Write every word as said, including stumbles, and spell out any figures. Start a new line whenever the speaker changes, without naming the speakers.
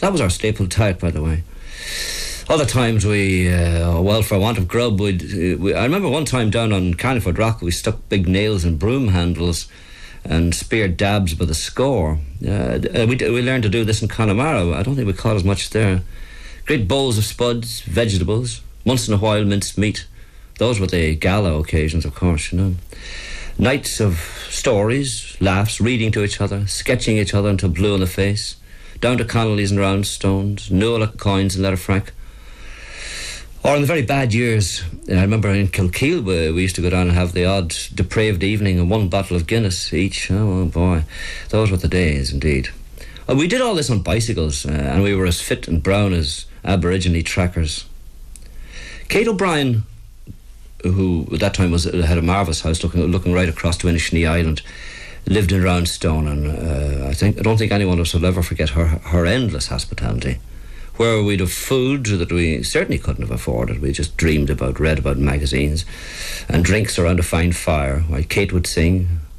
That was our staple diet, by the way. Other times we, uh, well, for want of grub, we'd, uh, we, I remember one time down on Carniford Rock, we stuck big nails in broom handles and speared dabs by the score. Uh, we, we learned to do this in Connemara. I don't think we caught as much there. Great bowls of spuds, vegetables, once in a while minced meat. Those were the gala occasions, of course, you know. Nights of stories, laughs, reading to each other, sketching each other until blue in the face. Down to Connolly's and Roundstones, Nuala coins and Letterfrack. Or in the very bad years, I remember in Kilkeel we, we used to go down and have the odd depraved evening and one bottle of Guinness each. Oh, oh boy, those were the days indeed. Uh, we did all this on bicycles, uh, and we were as fit and brown as Aborigine trackers. Kate O'Brien, who at that time was had a Marvis house looking looking right across to Inishnee Island, lived in Roundstone, and uh, I think I don't think anyone of us will ever forget her her endless hospitality. Where we'd have food that we certainly couldn't have afforded. We just dreamed about, read about magazines, and drinks around a fine fire while Kate would sing,